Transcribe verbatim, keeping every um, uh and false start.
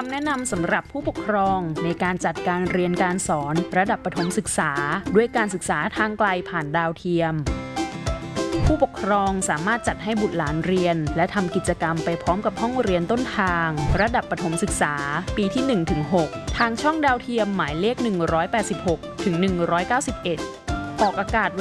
ำแนะนำสำหรับผู้ปกครองในการจัดการเรียนการสอนระดับประถมศึกษาด้วยการศึกษาทางไกลผ่านดาวเทียมผู้ปกครองสามารถจัดให้บุตรหลานเรียนและทำกิจกรรมไปพร้อมกับห้องเรียนต้นทางระดับประถมศึกษาปีที่ หนึ่งถึงหก ทางช่องดาวเทียมหมายเลข หนึ่งร้อยแปดสิบหกถึงหนึ่งร้อยเก้าสิบเอ็ด ออกอากาศเว